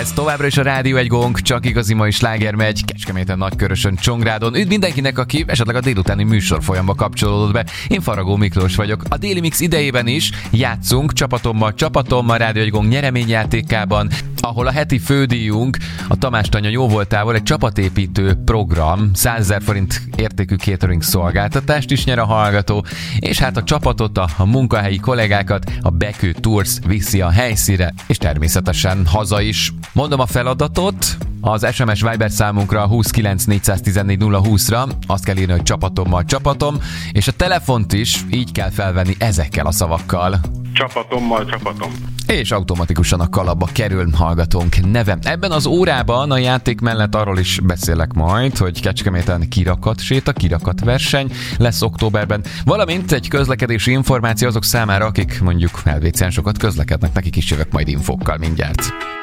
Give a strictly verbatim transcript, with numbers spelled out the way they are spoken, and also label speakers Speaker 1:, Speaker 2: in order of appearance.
Speaker 1: Ez továbbra is a Rádió egy gong, csak igazi mai sláger megy, Kecskeméten, Nagykörösön, Csongrádon. Üdv mindenkinek, aki esetleg a délutáni műsorfolyamba kapcsolódott be. Én Faragó Miklós vagyok. A Déli Mix idejében is játszunk csapatommal, csapatommal Rádió egy gong nyereményjátékában, ahol a heti fődíjunk a Tamás Tanya jóvoltával egy csapatépítő program, százezer forint értékű catering szolgáltatást is nyer a hallgató, és hát a csapatot, a, a munkahelyi kollégákat a Bekő Tours viszi a helyszínre, és természetesen haza is. Mondom a feladatot, az es em es Viber számunkra huszonkilenc négyszáztizennégy nulla húszra azt kell írni, hogy csapatommal csapatom, és a telefont is így kell felvenni ezekkel a szavakkal.
Speaker 2: Csapatommal csapatom.
Speaker 1: És automatikusan a kalapba kerül hallgatónk neve. Ebben az órában a játék mellett arról is beszélek majd, hogy Kecskeméten kirakat séta, kirakat verseny lesz októberben, valamint egy közlekedési információ azok számára, akik mondjuk helvécián sokat közlekednek, nekik is jövök majd infókkal mindjárt.